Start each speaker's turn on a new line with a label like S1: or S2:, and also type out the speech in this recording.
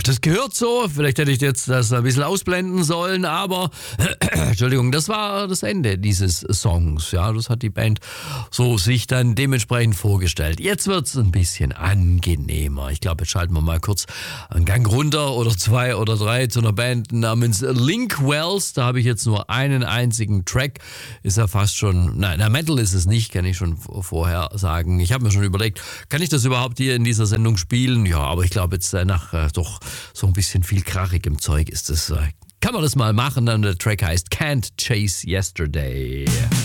S1: das gehört so. Vielleicht hätte ich jetzt das ein bisschen ausblenden sollen, aber Entschuldigung, das war das Ende dieses Songs. Ja, das hat die Band so sich dann dementsprechend vorgestellt. Jetzt wird's ein bisschen angenehmer. Ich glaube, jetzt schalten wir mal kurz einen Gang runter oder 2 oder 3 zu einer Band namens Link Wells. Da habe ich jetzt nur einen einzigen Track. Ist ja fast schon, nein, Metal ist es nicht, kann ich schon vorher sagen. Ich habe mir schon überlegt, kann ich das überhaupt hier in dieser Sendung spielen? Ja, aber ich glaube jetzt nach doch so ein bisschen viel krachigem Zeug ist das, kann man das mal machen. Und der Track heißt Can't Chase Yesterday.